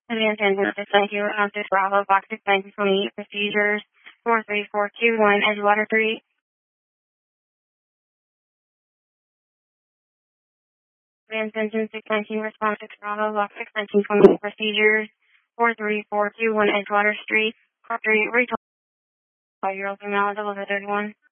Advanced engine thank you. This Bravo, Box 620, procedures 43421, Edgewater Street. Advanced engine 619, response 6 Bravo, Box 61920, procedures 43421, Edgewater Street. Call 3, retail 5-year-old female, 0031.